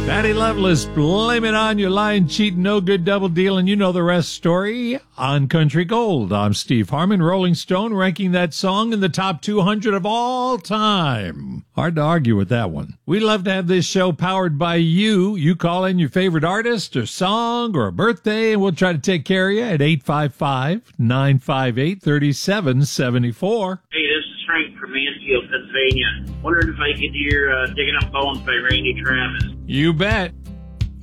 Patty Loveless, blame it on your lying, cheating, no good double dealing. You know the rest story on Country Gold. I'm Steve Harmon, Rolling Stone, ranking that song in the top 200 of all time. Hard to argue with that one. We love to have this show powered by you. You call in your favorite artist or song or a birthday, and we'll try to take care of you at 855-958-3774. Hey, this is Frank from Mansfield, Pennsylvania. Wondering if I could hear Digging Up Bones by Randy Travis. You bet.